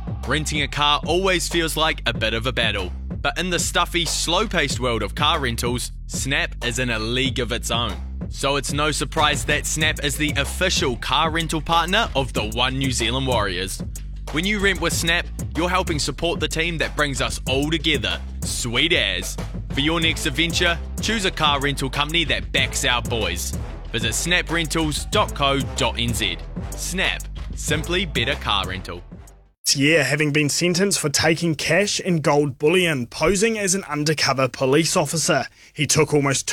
Renting a car always feels like a bit of a battle, but in the stuffy, slow-paced world of car rentals, Snap is in a league of its own. So it's no surprise that Snap is the official car rental partner of the One New Zealand Warriors. When you rent with Snap, you're helping support the team that brings us all together. Sweet as. For your next adventure, choose a car rental company that backs our boys. Visit snaprentals.co.nz. Snap. Simply better car rental. Year, having been sentenced for taking cash and gold bullion, posing as an undercover police officer. He took almost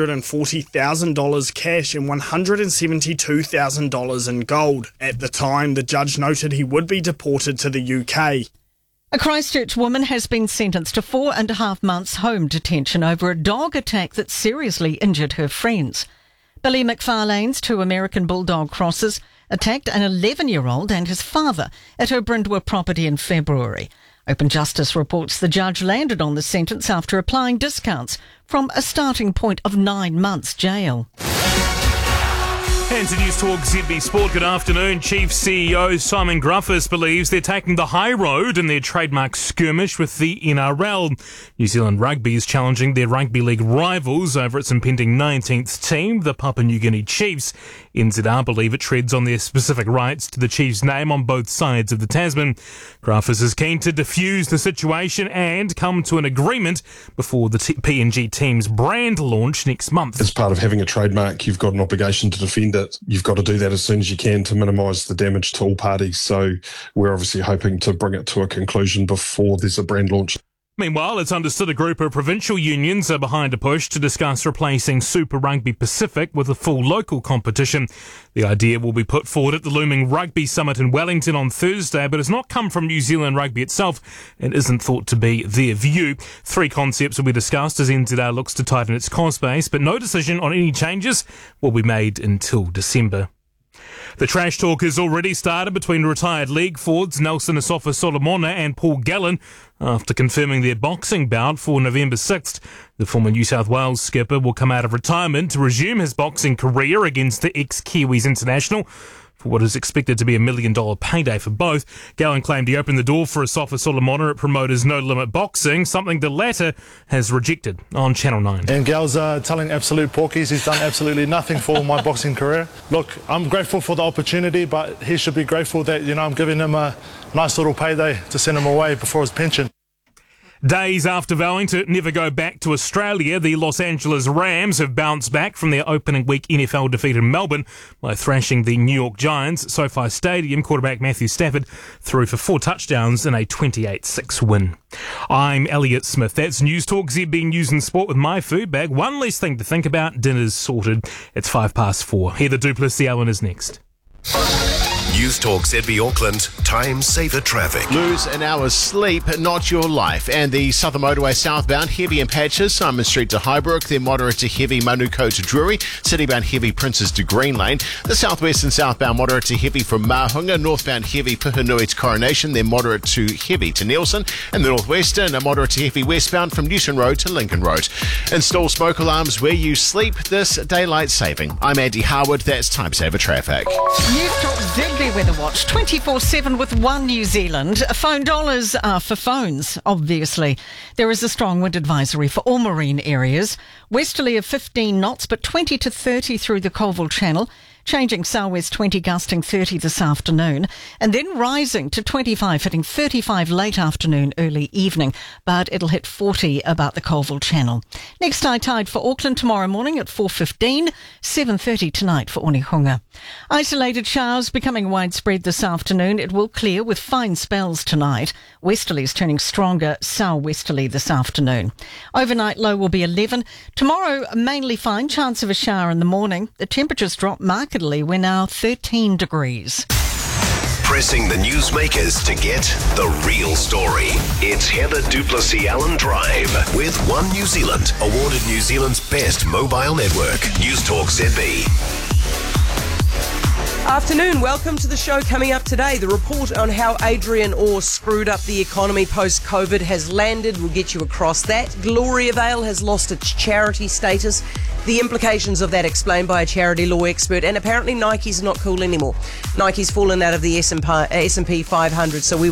$240,000 cash and $172,000 in gold. At the time, the judge noted he would be deported to the UK. A Christchurch woman has been sentenced to 4.5 months home detention over a dog attack that seriously injured her friends. Billy McFarlane's 2 American Bulldog crosses attacked an 11-year-old and his father at her Brindwa property in February. Open Justice reports the judge landed on the sentence after applying discounts from a starting point of 9 months jail. And to News Talk ZB Sport, good afternoon. Chief CEO Simon Gruffus believes they're taking the high road in their trademark skirmish with the NRL. New Zealand Rugby is challenging their rugby league rivals over its impending 19th team, the Papua New Guinea Chiefs. NZR believe it treads on their specific rights to the Chiefs' name on both sides of the Tasman. Gruffus is keen to defuse the situation and come to an agreement before the PNG team's brand launch next month. As part of having a trademark, you've got an obligation to defend it. You've got to do that as soon as you can to minimise the damage to all parties. So we're obviously hoping to bring it to a conclusion before there's a brand launch. Meanwhile, it's understood a group of provincial unions are behind a push to discuss replacing Super Rugby Pacific with a full local competition. The idea will be put forward at the looming Rugby Summit in Wellington on Thursday, but has not come from New Zealand Rugby itself and isn't thought to be their view. 3 concepts will be discussed as NZR looks to tighten its cost base, but no decision on any changes will be made until December. The trash talk has already started between retired league forwards Nelson Asofa-Solomona and Paul Gallen after confirming their boxing bout for November 6th. The former New South Wales skipper will come out of retirement to resume his boxing career against the ex-Kiwis international for what is expected to be $1 million payday for both. Gallen claimed he opened the door for Asofa-Solomona at promoters No Limit Boxing, something the latter has rejected on Channel 9. And Gal's telling absolute porkies he's done absolutely nothing for my boxing career. Look, I'm grateful for the opportunity, but he should be grateful that, I'm giving him a nice little payday to send him away before his pension. Days after vowing to never go back to Australia, the Los Angeles Rams have bounced back from their opening week NFL defeat in Melbourne by thrashing the New York Giants. SoFi Stadium quarterback Matthew Stafford threw for 4 touchdowns in a 28-6 win. I'm Elliot Smith. That's News Talk ZB News and Sport with my food bag. One less thing to think about. Dinner's sorted. It's 4:05. Heather Du Plessis-Allen is next. News Talk ZB Auckland, time saver traffic. Lose an hour's sleep, not your life. And the Southern Motorway southbound, heavy in patches, Simon Street to Highbrook, then moderate to heavy Manuko to Drury, citybound heavy Princes to Green Lane. The southwest and southbound moderate to heavy from Mahunga, northbound heavy Puhinui to Coronation, then moderate to heavy to Nelson. And the northwestern, a moderate to heavy westbound from Newton Road to Lincoln Road. Install smoke alarms where you sleep this daylight saving. I'm Andy Harwood, that's time saver traffic. News Talk ZB Weather Watch 24/7 with One New Zealand. Phone dollars are for phones, obviously. There is a strong wind advisory for all marine areas. Westerly of 15 knots, but 20 to 30 through the Colville Channel. Changing southwest 20, gusting 30 this afternoon, and then rising to 25, hitting 35 late afternoon, early evening, but it'll hit 40 about the Colville Channel. Next high tide for Auckland tomorrow morning at 4:15, 7:30 tonight for Onehunga. Isolated showers becoming widespread this afternoon. It will clear with fine spells tonight. Westerlies turning stronger, southwesterly this afternoon. Overnight low will be 11. Tomorrow mainly fine, chance of a shower in the morning. The temperatures drop markedly. We're now 13 degrees. Pressing the newsmakers to get the real story. It's Heather Du Plessis-Allen Drive with One New Zealand, awarded New Zealand's best mobile network. News Talk ZB. Afternoon, welcome to the show. Coming up today, the report on how Adrian Orr screwed up the economy post-COVID has landed. We'll get you across that. Gloriavale has lost its charity status. The implications of that explained by a charity law expert. And apparently Nike's not cool anymore. Nike's fallen out of the S&P 500, so we